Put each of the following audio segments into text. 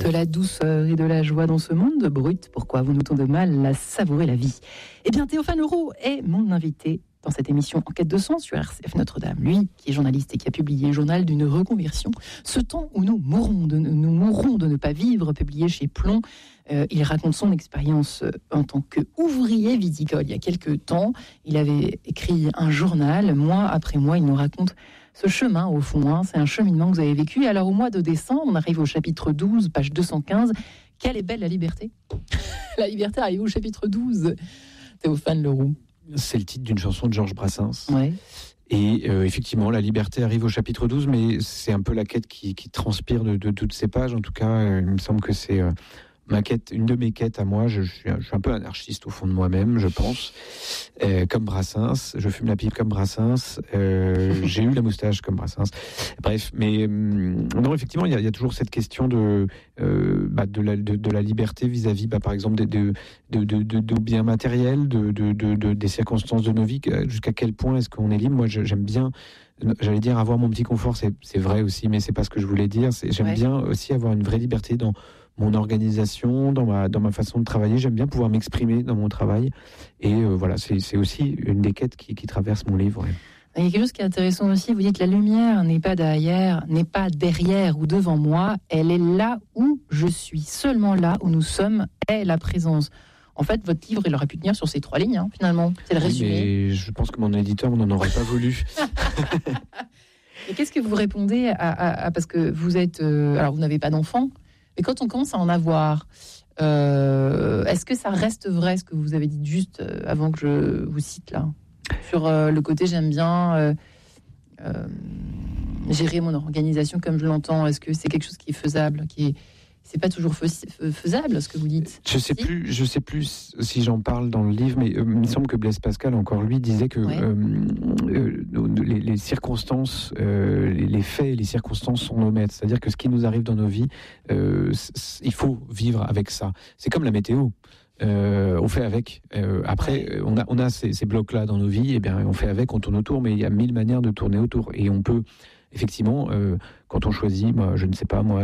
De la douceur et de la joie dans ce monde brut, pourquoi avons-nous tant de mal à savourer la vie ? Eh bien, Théophane Leroux est mon invité dans cette émission Enquête de sens sur RCF Notre-Dame. Lui, qui est journaliste et qui a publié le journal d'une reconversion. Ce temps où nous mourrons de ne pas vivre, publié chez Plomb. Il raconte son expérience en tant qu'ouvrier viticole. Il y a quelques temps, il avait écrit un journal. Mois après mois, il nous raconte ce chemin, au fond. C'est un cheminement que vous avez vécu. Alors, au mois de décembre, on arrive au chapitre 12, page 215. Quelle est belle la liberté ? La liberté arrive au chapitre 12. Théophane Leroux. C'est le titre d'une chanson de Georges Brassens. Ouais. Et effectivement, la liberté arrive au chapitre 12, mais c'est un peu la quête qui transpire de toutes ces pages. En tout cas, il me semble que c'est ma quête, une de mes quêtes à moi. Je suis un peu anarchiste au fond de moi-même, je pense. Comme Brassens, je fume la pipe comme Brassens. J'ai eu la moustache comme Brassens. Bref, mais non, effectivement, il y a toujours cette question de la liberté vis-à-vis, par exemple, de biens matériels, des circonstances de nos vies. Jusqu'à quel point est-ce qu'on est libre ? Moi, j'aime bien. J'allais dire avoir mon petit confort, c'est vrai aussi, mais c'est pas ce que je voulais dire. J'aime bien aussi avoir une vraie liberté dans mon organisation, dans ma façon de travailler. J'aime bien pouvoir m'exprimer dans mon travail. Et voilà, c'est aussi une des quêtes qui traverse mon livre. Ouais. Il y a quelque chose qui est intéressant aussi. Vous dites la lumière n'est pas derrière ou devant moi. Elle est là où je suis. Seulement là où nous sommes est la présence. En fait, votre livre, il aurait pu tenir sur ces 3 lignes, finalement. C'est le résumé. Mais je pense que mon éditeur n'en aurait pas voulu. Et qu'est-ce que vous répondez à parce que vous êtes... alors, vous n'avez pas d'enfant, mais quand on commence à en avoir, est-ce que ça reste vrai, ce que vous avez dit juste avant que je vous cite là ? Sur le côté, j'aime bien gérer mon organisation comme je l'entends. Est-ce que c'est quelque chose qui est faisable, c'est pas toujours faisable, ce que vous dites. Je sais plus si j'en parle dans le livre, mais il me semble que Blaise Pascal, encore lui, disait que les circonstances, les faits et les circonstances sont nos maîtres. C'est-à-dire que ce qui nous arrive dans nos vies, il faut vivre avec ça. C'est comme la météo. On fait avec. Après, on a ces blocs-là dans nos vies, et bien on fait avec, on tourne autour, mais il y a 1000 manières de tourner autour. Et on peut, effectivement, quand on choisit, je ne sais pas moi,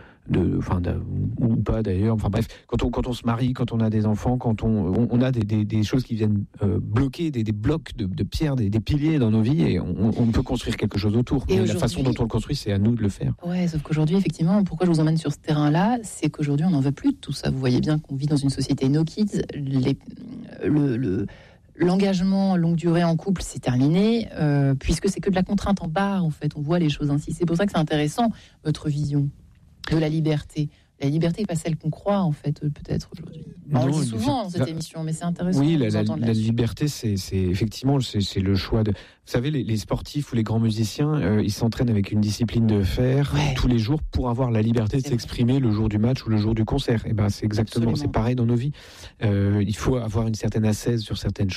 ou pas d'ailleurs, enfin bref, quand on se marie, quand on a des enfants, quand on a des choses qui viennent bloquer des blocs de pierre, des piliers dans nos vies, et on peut construire quelque chose autour. Et la façon dont on le construit, c'est à nous de le faire. Ouais, sauf qu'aujourd'hui, effectivement, pourquoi je vous emmène sur ce terrain-là, c'est qu'aujourd'hui, on n'en veut plus de tout ça. Vous voyez bien qu'on vit dans une société no kids. L'engagement longue durée en couple, c'est terminé, puisque c'est que de la contrainte en barre, en fait. On voit les choses ainsi. C'est pour ça que c'est intéressant, votre vision de la liberté. La liberté n'est pas celle qu'on croit, en fait, peut-être aujourd'hui. On le dit souvent dans cette émission, mais c'est intéressant. Oui, la liberté, c'est effectivement c'est le choix de... Vous savez, les sportifs ou les grands musiciens, ils s'entraînent avec une discipline de fer tous les jours pour avoir la liberté de s'exprimer le jour du match ou le jour du concert. Et ben, c'est exactement, c'est pareil dans nos vies. Il faut avoir une certaine ascèse sur certaines choses.